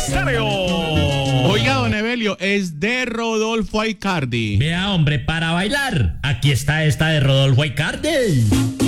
Estéreo. Oiga, don Evelio, es de Rodolfo Aicardi. Vea, hombre, para bailar. Aquí está esta de Rodolfo Aicardi.